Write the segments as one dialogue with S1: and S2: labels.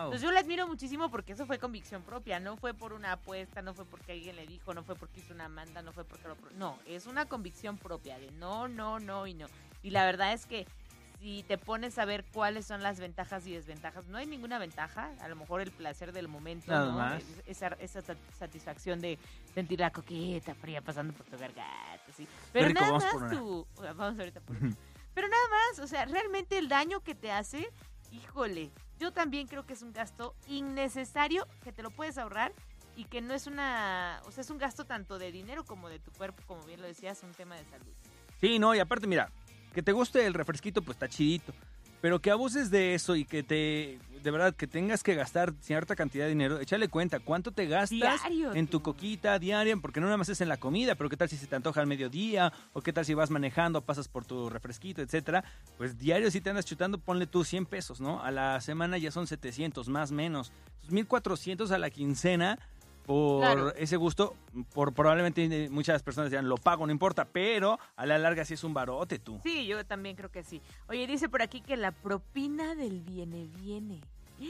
S1: Entonces yo la admiro muchísimo porque eso fue convicción propia, no fue por una apuesta, no fue porque alguien le dijo, no fue porque hizo una manda, no fue porque no, es una convicción propia de no. Y la verdad es que si te pones a ver cuáles son las ventajas y desventajas, no hay ninguna ventaja, a lo mejor el placer del momento,
S2: nada
S1: ¿no?
S2: más.
S1: Esa satisfacción de sentir la coqueta fría pasando por tu garganta, ¿sí? Pero
S2: rico,
S1: nada
S2: vamos
S1: más
S2: por una.
S1: tú, o sea, vamos ahorita por una. Pero nada más, o sea, realmente el daño que te hace, híjole, yo también creo que es un gasto innecesario que te lo puedes ahorrar y que no es o sea, es un gasto tanto de dinero como de tu cuerpo, como bien lo decías, un tema de salud.
S2: Sí, no, y aparte, mira, que te guste el refresquito, pues está chidito. Pero que abuses de eso y que de verdad, que tengas que gastar cierta cantidad de dinero, échale cuenta cuánto te gastas
S1: Diario,
S2: en tu
S1: tú.
S2: coquita diaria, porque no nada más es en la comida, pero qué tal si se te antoja al mediodía, o qué tal si vas manejando, pasas por tu refresquito, etcétera. Pues diario si te andas chutando, ponle tú 100 pesos, ¿no? A la semana ya son 700, más menos. 1,400 a la quincena. Por
S1: Claro.
S2: ese gusto, probablemente muchas personas dirán, lo pago, no importa, pero a la larga sí es un barote, tú.
S1: Sí, yo también creo que sí. Oye, dice por aquí que la propina del viene.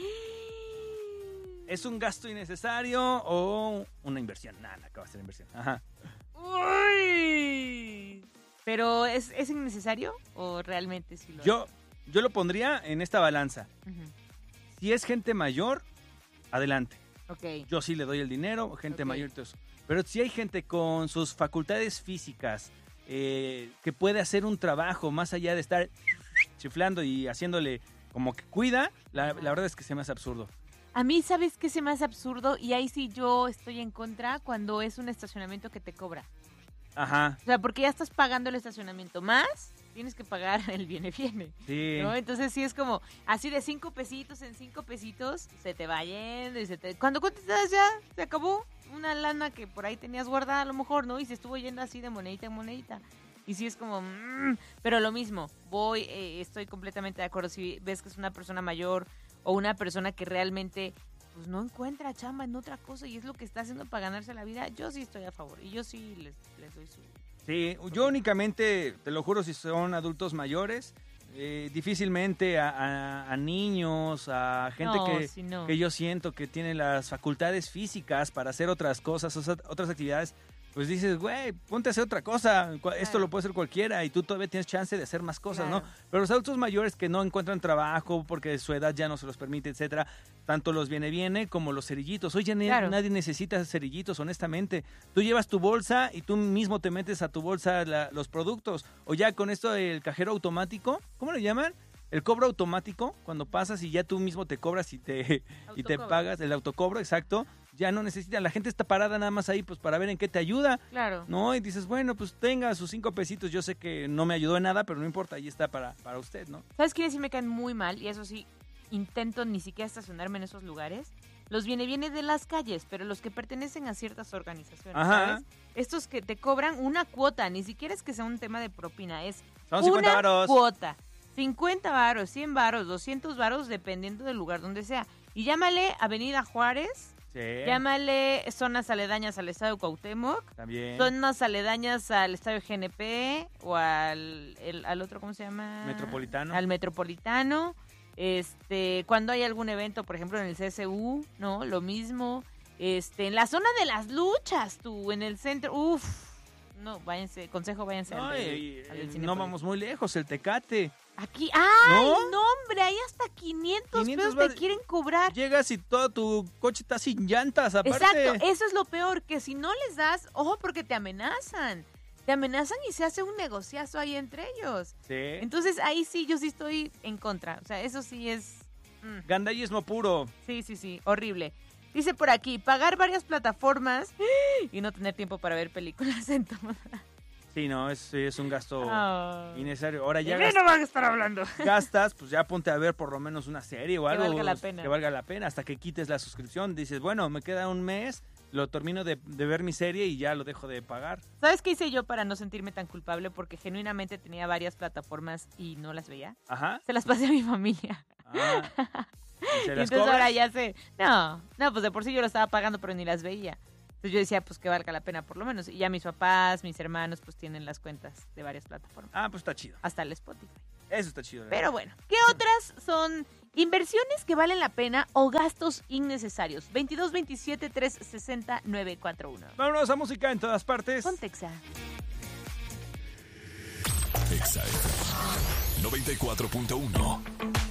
S2: ¿Es un gasto innecesario o una inversión? Nada, acaba de ser inversión. Ajá.
S1: Uy. Pero ¿es innecesario o realmente sí lo
S2: Yo lo pondría en esta balanza.
S1: Ujú.
S2: Si es gente mayor, adelante.
S1: Ok.
S2: Yo sí le doy el dinero, gente
S1: Ok.
S2: mayor y todo eso. Pero si hay gente con sus facultades físicas que puede hacer un trabajo más allá de estar chiflando y haciéndole como que cuida, la verdad es que se me hace absurdo.
S1: A mí, ¿sabes qué se me hace absurdo? Y ahí sí yo estoy en contra cuando es un estacionamiento que te cobra.
S2: Ajá,
S1: O sea, porque ya estás pagando el estacionamiento más, tienes que pagar el viene.
S2: sí.
S1: ¿No? Entonces sí es como así de 5 pesitos en 5 pesitos, se te va yendo y cuando cuentas ya, se acabó una lana que por ahí tenías guardada a lo mejor, ¿no? Y se estuvo yendo así de monedita en monedita. Y sí es como, pero lo mismo, estoy completamente de acuerdo. Si ves que es una persona mayor o una persona que realmente pues no encuentra chamba en otra cosa y es lo que está haciendo para ganarse la vida, yo sí estoy a favor y yo sí les doy su...
S2: Sí, yo únicamente, te lo juro, si son adultos mayores, difícilmente a niños, a gente que yo siento que tiene las facultades físicas para hacer otras cosas, otras actividades, pues dices, güey, ponte a hacer otra cosa, esto lo puede hacer cualquiera y tú todavía tienes chance de hacer más cosas,
S1: Claro.
S2: ¿no? Pero los adultos mayores que no encuentran trabajo porque su edad ya no se los permite, etcétera, tanto los viene como los cerillitos. Oye,
S1: Claro.
S2: nadie necesita cerillitos, honestamente. Tú llevas tu bolsa y tú mismo te metes a tu bolsa los productos. O ya con esto del cajero automático, ¿cómo le llaman? El cobro automático, cuando pasas y ya tú mismo te cobras y te pagas, el autocobro, exacto. Ya no necesitan, la gente está parada nada más ahí pues para ver en qué te ayuda.
S1: Claro.
S2: ¿No? Y dices, bueno, pues tenga sus 5 pesitos, yo sé que no me ayudó en nada, pero no importa, ahí está para usted, ¿no?
S1: ¿Sabes quiénes sí me caen muy mal? Y eso sí, intento ni siquiera estacionarme en esos lugares. Los viene de las calles, pero los que pertenecen a ciertas organizaciones,
S2: Ajá.
S1: ¿sabes? Estos que te cobran una cuota, ni siquiera es que sea un tema de propina, es
S2: Son 50
S1: una
S2: varos.
S1: cuota. 50 varos, 100 varos, 200 varos, dependiendo del lugar donde sea. Y llámale Avenida Juárez,
S2: Sí.
S1: llámale zonas aledañas al Estadio Cuauhtémoc,
S2: También.
S1: zonas aledañas al Estadio GNP o al otro, ¿cómo se llama?
S2: Metropolitano.
S1: Al Metropolitano. Cuando hay algún evento, por ejemplo, en el CSU, ¿no? Lo mismo. En la zona de las luchas, tú, en el centro, no, váyanse, consejo, váyanse
S2: No,
S1: al del
S2: no
S1: Cinépolis.
S2: vamos muy lejos, el Tecate.
S1: Aquí, ¡ay,
S2: ¿No?
S1: no, hombre! Hay hasta 500 pesos
S2: varos.
S1: te quieren cobrar.
S2: Llegas y todo tu coche está sin llantas, aparte.
S1: Exacto, eso es lo peor, que si no les das, ojo, porque te amenazan. Te amenazan y se hace un negociazo ahí entre ellos.
S2: Sí.
S1: Entonces, ahí sí, yo sí estoy en contra. O sea, eso sí es...
S2: Gandallismo puro.
S1: Sí, horrible. Dice por aquí, pagar varias plataformas y no tener tiempo para ver películas en todas.
S2: Sí, no, es un gasto
S1: Oh.
S2: innecesario. Ahora ya
S1: ¿De qué no van a estar hablando?
S2: gastas, pues ya ponte a ver por lo menos una serie o algo.
S1: valga la pena.
S2: Que valga la pena, hasta que quites la suscripción. Dices, bueno, me queda un mes, lo termino de ver mi serie y ya lo dejo de pagar.
S1: ¿Sabes qué hice yo para no sentirme tan culpable? Porque genuinamente tenía varias plataformas y no las veía.
S2: Ajá.
S1: Se las pasé a mi familia.
S2: Ah. ¿Y se
S1: Y
S2: las
S1: entonces
S2: cobras?
S1: ahora ya sé. No, pues de por sí yo lo estaba pagando, pero ni las veía. Entonces yo decía, pues que valga la pena por lo menos. Y ya mis papás, mis hermanos, pues tienen las cuentas de varias plataformas.
S2: Ah, pues está chido.
S1: Hasta el Spotify.
S2: Eso está chido.
S1: Pero bueno, ¿qué otras son inversiones que valen la pena o gastos innecesarios? 22 27 360 941.
S2: Vámonos a música en todas partes.
S1: Con Texa.
S3: Texa 94.1.